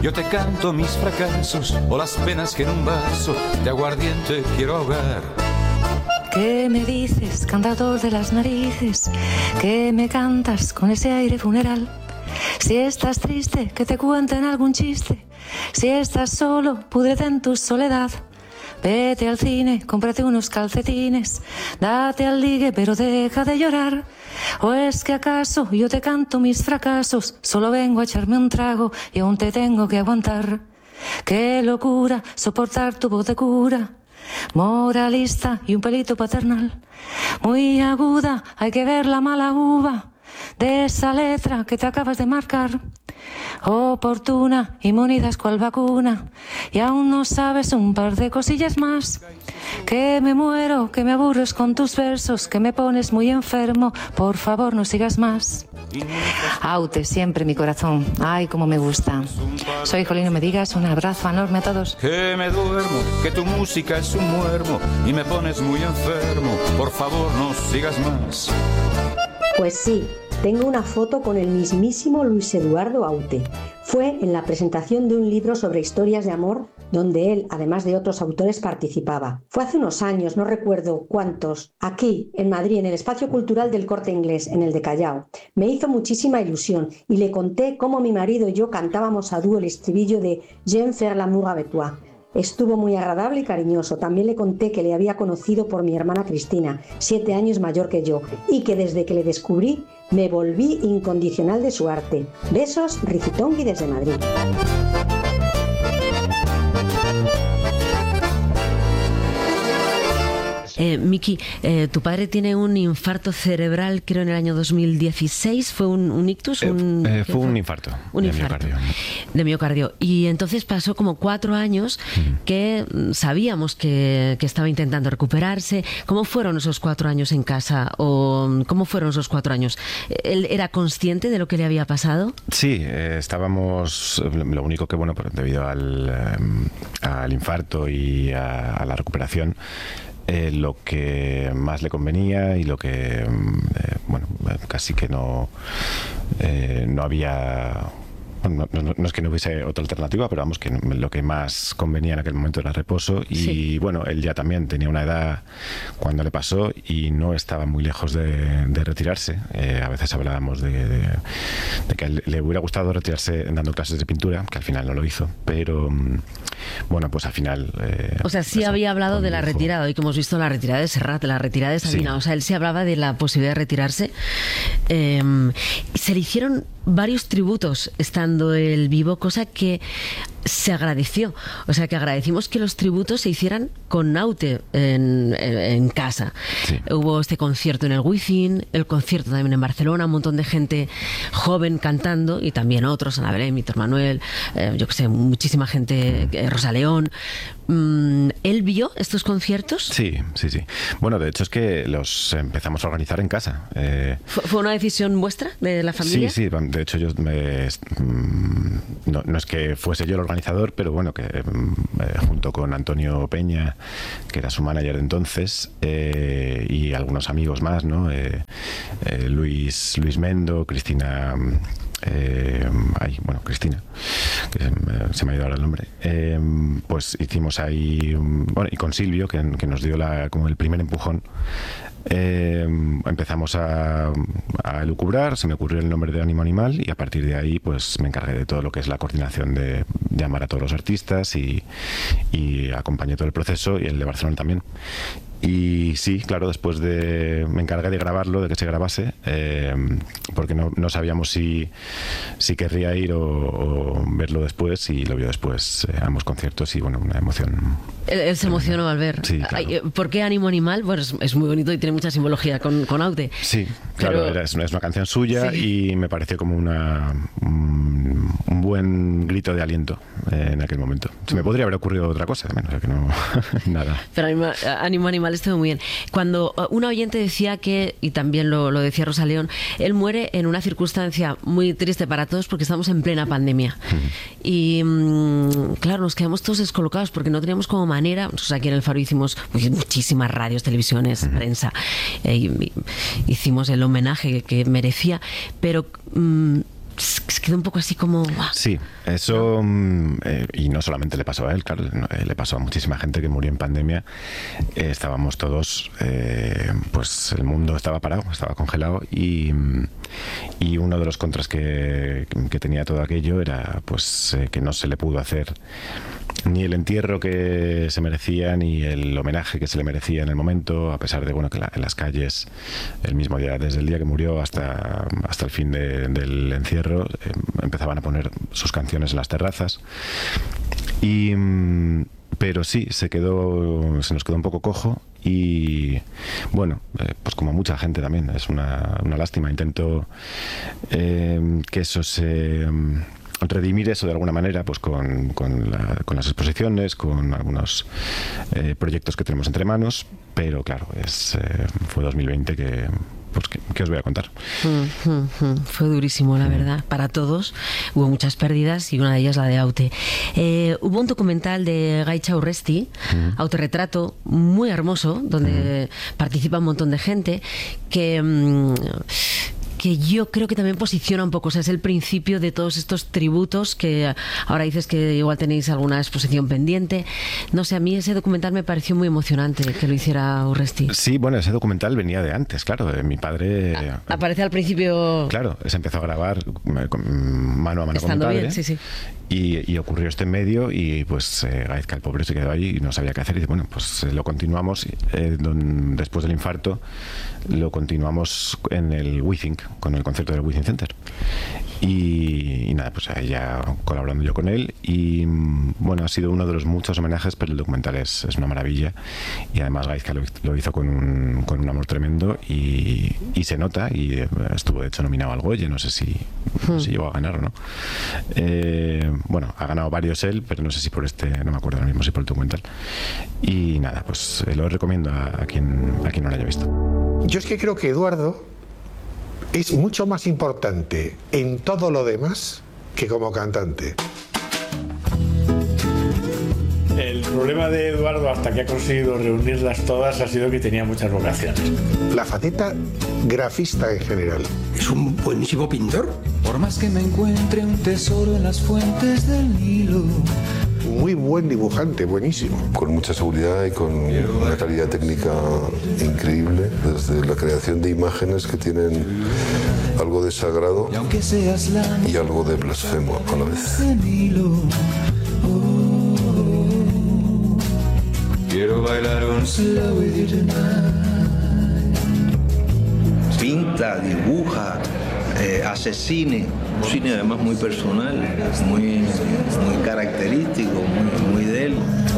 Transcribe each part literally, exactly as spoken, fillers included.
Yo te canto mis fracasos o las penas que en un vaso de aguardiente quiero ahogar. ¿Qué me dices, cantador de las narices? ¿Qué me cantas con ese aire funeral? Si estás triste, que te cuenten algún chiste. Si estás solo, púdrete en tu soledad. Vete al cine, cómprate unos calcetines. Date al ligue, pero deja de llorar. ¿O es que acaso yo te canto mis fracasos? Solo vengo a echarme un trago y aún te tengo que aguantar. Qué locura soportar tu voz de cura, moralista y un pelito paternal. Muy aguda, hay que ver la mala uva de esa letra que te acabas de marcar. Oportuna y munidas cual vacuna, y aún no sabes un par de cosillas más. Que me muero, que me aburres con tus versos, que me pones muy enfermo, por favor no sigas más. Aute, siempre mi corazón, ay como me gusta. Soy Jolín, no me digas, un abrazo enorme a todos. Que me duermo, que tu música es un muermo y me pones muy enfermo, por favor no sigas más. Pues sí, tengo una foto con el mismísimo Luis Eduardo Aute. Fue en la presentación de un libro sobre historias de amor donde él, además de otros autores, participaba. Fue hace unos años, no recuerdo cuántos, aquí, en Madrid, en el Espacio Cultural del Corte Inglés, en el de Callao. Me hizo muchísima ilusión y le conté cómo mi marido y yo cantábamos a dúo el estribillo de «J'aime faire l'amour avec toi». Estuvo muy agradable y cariñoso. También le conté que le había conocido por mi hermana Cristina, siete años mayor que yo, y que desde que le descubrí me volví incondicional de su arte. Besos, Ricitongui desde Madrid. Eh, Miki, eh, tu padre tiene un infarto cerebral, creo en el año dos mil dieciséis. ¿Fue un, un ictus? Un, eh, eh, fue un infarto. Un de infarto. Miocardio. De miocardio. Y entonces pasó como cuatro años mm. que sabíamos que, que estaba intentando recuperarse. ¿Cómo fueron esos cuatro años en casa? ¿O cómo fueron esos cuatro años? ¿Él era consciente de lo que le había pasado? Sí, eh, estábamos... Lo único que, bueno, debido al, eh, al infarto y a, a la recuperación, Eh, lo que más le convenía y lo que eh, bueno, casi que no eh, no había no, no, no es que no hubiese otra alternativa, pero vamos, que lo que más convenía en aquel momento era reposo. Y sí, bueno, él ya también tenía una edad cuando le pasó y no estaba muy lejos de, de retirarse. Eh, a veces hablábamos de, de, de que le hubiera gustado retirarse dando clases de pintura, que al final no lo hizo, pero bueno, pues al final... Eh, o sea, sí había hablado de la retirada, hoy que hemos visto la retirada de Serrat, la retirada de Sabina, sí. O sea, él sí hablaba de la posibilidad de retirarse. Eh, se le hicieron varios tributos estando él vivo, cosa que se agradeció. O sea, que agradecimos que los tributos se hicieran con Aute en, en, en casa. Sí. Hubo este concierto en el Wizzing, el concierto también en Barcelona, un montón de gente joven cantando y también otros, Ana Belén, Víctor Manuel, eh, yo que sé, muchísima gente, eh, Rosa León. Mm, ¿Él vio estos conciertos? Sí, sí, sí. Bueno, de hecho es que los empezamos a organizar en casa. Eh, ¿Fue una decisión vuestra, de la familia? Sí, sí. De hecho, yo me, no, no es que fuese yo el organizador, pero bueno, que eh, junto con Antonio Peña, que era su manager de entonces, eh, y algunos amigos más, ¿no? Eh, eh, Luis, Luis Mendo, Cristina... Eh, ay, bueno, Cristina, que se me, se me ha ido ahora el nombre, eh, pues hicimos ahí, un, bueno, y con Silvio, que, que nos dio la, como el primer empujón. Eh, empezamos a, a elucubrar, se me ocurrió el nombre de Ánimo Animal y a partir de ahí pues me encargué de todo lo que es la coordinación de llamar a todos los artistas y, y acompañé todo el proceso, y el de Barcelona también. Y sí, claro, después de... me encargué de grabarlo, de que se grabase, eh, porque no, no sabíamos si, si querría ir o, o verlo después, y lo vio después, eh, ambos conciertos, y bueno, una emoción. Él, él se emocionó al ver. Sí, claro. Ay, ¿por qué Ánimo Animal? Bueno, es, es muy bonito y tiene mucha simbología con, con Aute. Sí, claro, pero... era, es, una, es una canción suya, sí. Y me pareció como una un, un buen grito de aliento eh, en aquel momento. Se me podría haber ocurrido otra cosa, menos, o sea que no, nada. Pero Ánimo, Ánimo Animal estuvo muy bien. Cuando una oyente decía que, y también lo, lo decía Rosa León, él muere en una circunstancia muy triste para todos porque estamos en plena pandemia. Uh-huh. Y mmm, claro, nos quedamos todos descolocados porque no teníamos como manera. Nosotros aquí en El Faro hicimos muchísimas radios, televisiones, uh-huh. prensa. Eh, y, y, hicimos el homenaje que merecía, pero mmm, se quedó un poco así como... ¡buah! Sí, eso, eh, y no solamente le pasó a él, claro, eh, le pasó a muchísima gente que murió en pandemia. Eh, estábamos todos, eh, pues el mundo estaba parado, estaba congelado, y, y uno de los contras que, que tenía todo aquello era pues eh, que no se le pudo hacer ni el entierro que se merecía, ni el homenaje que se le merecía en el momento, a pesar de bueno que la, en las calles, el mismo día, desde el día que murió hasta, hasta el fin de, del encierro, eh, empezaban a poner sus canciones en las terrazas. Y, pero sí, se quedó, se nos quedó un poco cojo. Y bueno, eh, pues como mucha gente también, es una, una lástima. Intento eh, que eso se... redimir eso de alguna manera, pues con, con, la, con las exposiciones, con algunos eh, proyectos que tenemos entre manos, pero claro, es eh, fue dos mil veinte que, pues, que, que os voy a contar. Mm, mm, mm. Fue durísimo, la verdad, para todos. Hubo muchas pérdidas y una de ellas la de Aute. Eh, hubo un documental de Gaitza Urresti, mm. Autorretrato, muy hermoso, donde mm. participa un montón de gente que... Mm, que yo creo que también posiciona un poco, o sea, es el principio de todos estos tributos que ahora dices que igual tenéis alguna exposición pendiente. No sé, a mí ese documental me pareció muy emocionante que lo hiciera Urresti. Sí, bueno, ese documental venía de antes, claro, de mi padre... A, aparece al principio... Claro, se empezó a grabar mano a mano con mi padre. Bien, sí, sí. Y, y ocurrió este medio y pues eh, Gaizka, el pobre, se quedó ahí y no sabía qué hacer. Y dice, bueno, pues eh, lo continuamos. Eh, don, después del infarto, lo continuamos en el WeThink, con el concierto del WeThink Center. Y, y nada, pues ahí ya colaborando yo con él. Y bueno, ha sido uno de los muchos homenajes, pero el documental es, es una maravilla. Y además Gaizka lo, lo hizo con un, con un amor tremendo y, y se nota. Y estuvo de hecho nominado al Goya, no sé si, hmm. no sé si llegó a ganar o no. Eh, bueno, ha ganado varios él, pero no sé si por este, no me acuerdo ahora mismo si por el documental. Y nada, pues eh, lo recomiendo a, a, quien, a quien no lo haya visto. Yo es que creo que Eduardo es mucho más importante en todo lo demás que como cantante. El problema de Eduardo, hasta que ha conseguido reunirlas todas, ha sido que tenía muchas vocaciones. La faceta grafista en general. Es un buenísimo pintor. Por más que me encuentre un tesoro en las fuentes del Nilo. Muy buen dibujante, buenísimo. Con mucha seguridad y con una calidad técnica increíble, desde la creación de imágenes que tienen algo de sagrado y, aunque seas la y algo de blasfemo a la vez. Quiero bailar un slow with you tonight. Pinta, dibuja, eh, hace cine, un cine además muy personal, muy, muy característico, muy, muy de él.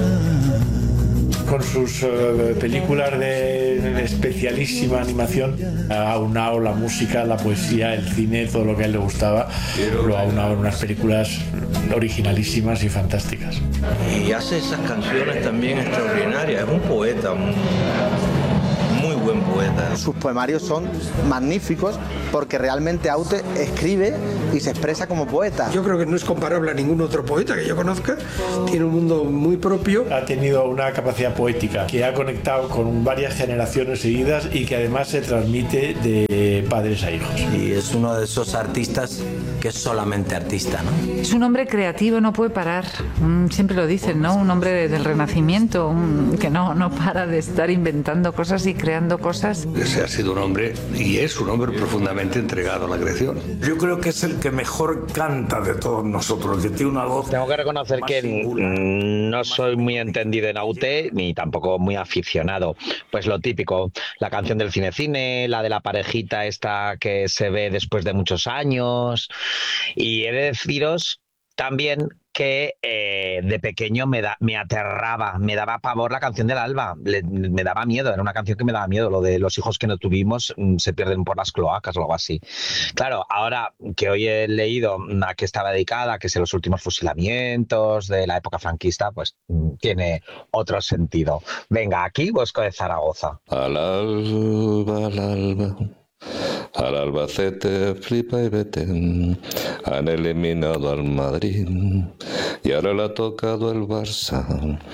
Con sus uh, películas de especialísima animación, ha aunado la música, la poesía, el cine, todo lo que a él le gustaba, lo ha aunado en unas películas originalísimas y fantásticas. Y hace esas canciones también extraordinarias, es un poeta, un muy buen poeta. Sus poemarios son magníficos porque realmente Aute escribe y se expresa como poeta. Yo creo que no es comparable a ningún otro poeta que yo conozca, tiene un mundo muy propio. Ha tenido una capacidad poética que ha conectado con varias generaciones seguidas y que además se transmite de padres a hijos. Y es uno de esos artistas que es solamente artista, ¿no? Es un hombre creativo, no puede parar. Siempre lo dicen, ¿no? Un hombre del Renacimiento, un, que no, no para de estar inventando cosas y creando cosas. Ese ha sido un hombre y es un hombre profundamente entregado a la creación. Yo creo que es el que mejor canta de todos nosotros, que tiene una voz. Tengo que reconocer que singular. No soy muy entendido en Aute, ni tampoco muy aficionado. Pues lo típico, la canción del cine-cine, la de la parejita esta que se ve después de muchos años. Y he de deciros también que eh, de pequeño me, da, me aterraba, me daba pavor la canción del Alba, Le, me daba miedo, era una canción que me daba miedo, lo de los hijos que no tuvimos mmm, se pierden por las cloacas o algo así. Claro, ahora que hoy he leído a qué estaba dedicada, que es los últimos fusilamientos de la época franquista, pues mmm, tiene otro sentido. Venga, aquí Bosco de Zaragoza. Al alba, al alba. Al Albacete, flipa y vete, han eliminado al Madrid y ahora le ha tocado el Barça.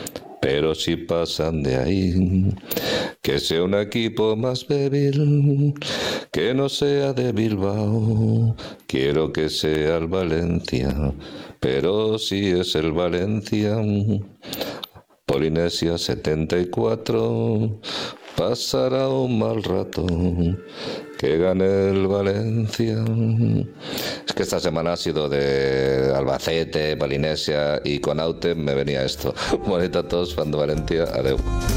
pero si pasan de ahí, que sea un equipo más débil, que no sea de Bilbao, quiero que sea el Valencia, pero si es el Valencia, Polinesia setenta y cuatro, pasará un mal rato, que gane el Valencia. Es que esta semana ha sido de Albacete, Polinesia y con Aute me venía esto. Bonito a todos, fan de Valencia, adeu.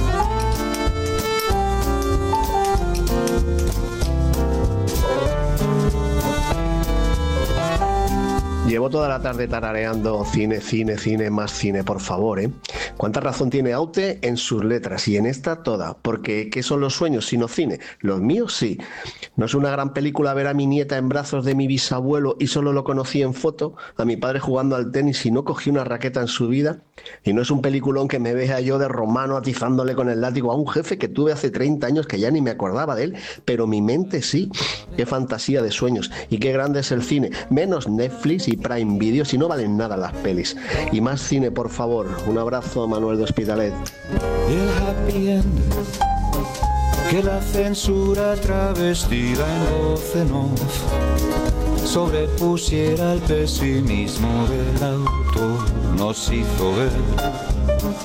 Llevo toda la tarde tarareando cine, cine, cine, más cine, por favor, ¿eh? ¿Cuánta razón tiene Aute en sus letras? Y en esta toda. Porque ¿qué son los sueños sino cine? Los míos sí. No es una gran película ver a mi nieta en brazos de mi bisabuelo y solo lo conocí en foto, a mi padre jugando al tenis y no cogí una raqueta en su vida. Y no es un peliculón que me vea yo de romano atizándole con el látigo a un jefe que tuve hace treinta años que ya ni me acordaba de él, pero mi mente sí. Qué fantasía de sueños y qué grande es el cine. Menos Netflix y Prime Video, si no valen nada las pelis. Y más cine, por favor. Un abrazo, Manuel de Hospitalet. El happy end, que la censura travestida en voz en off sobrepusiera el pesimismo del autor, nos hizo ver